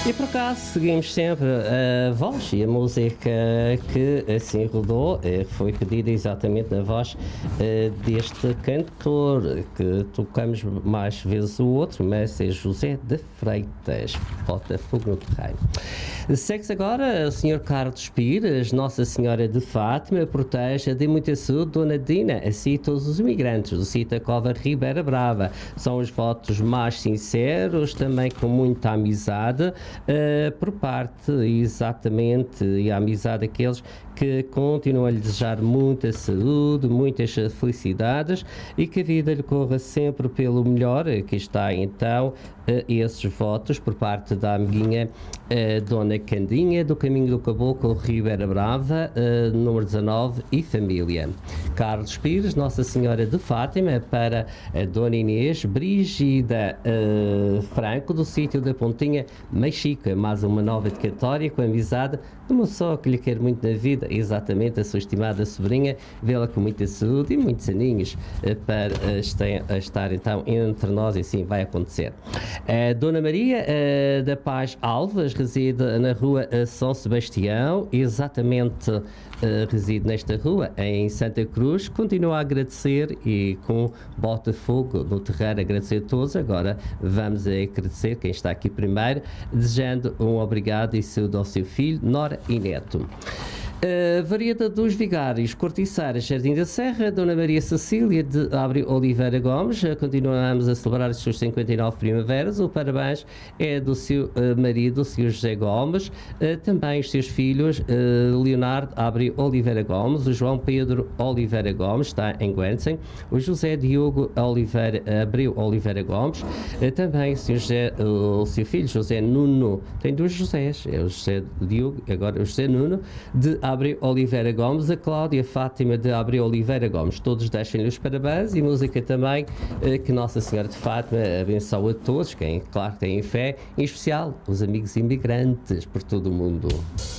E por acaso seguimos sempre a voz e a música que assim rodou, foi pedida exatamente na voz deste cantor, que tocamos mais vezes o outro, mas é José de Freitas, bota fogo no terreno. Segue-se agora o Sr. Carlos Pires, Nossa Senhora de Fátima, proteja de muita saúde, Dona Dina, assim todos os imigrantes do Cita Cova Ribeira Brava. São os votos mais sinceros, também com muita amizade, por parte, exatamente, e a amizade daqueles que continuam a lhe desejar muita saúde, muitas felicidades e que a vida lhe corra sempre pelo melhor. Aqui está então esses votos por parte da amiguinha Dona Candinha, do Caminho do Caboclo, Ribeira Brava, número 19 e família. Carlos Pires, Nossa Senhora de Fátima, para a Dona Inês Brígida Franco, do sítio da Pontinha, Mexica. Mais uma nova dedicatória com a amizade de uma pessoa que lhe quer muito na vida, exatamente a sua estimada sobrinha, vê-la com muita saúde e muitos aninhos para estar então entre nós, e assim vai acontecer. A Dona Maria da Paz Alves reside na rua São Sebastião, exatamente reside nesta rua, em Santa Cruz. Continua a agradecer e com Botafogo no terreiro, agradecer a todos. Agora vamos agradecer quem está aqui primeiro, desejando um obrigado e saúde ao seu filho, Nora e Neto. Variedade dos Vigários, Cortiçeiras, Jardim da Serra, Dona Maria Cecília de Abreu Oliveira Gomes. Continuamos a celebrar as suas 59 primaveras. O parabéns é do seu marido, o Sr. José Gomes, também os seus filhos, Leonardo Abreu Oliveira Gomes, o João Pedro Oliveira Gomes, está em Guernsey, o José Diogo Abreu Oliveira Gomes, também o seu filho José Nuno, tem dois Josés, é o José Diogo, agora o José Nuno, de Abreu Oliveira Gomes, a Cláudia Fátima de Abreu Oliveira Gomes. Todos deixem-lhe os parabéns e música também, que Nossa Senhora de Fátima abençoe a todos, quem, claro, têm fé, em especial os amigos imigrantes por todo o mundo.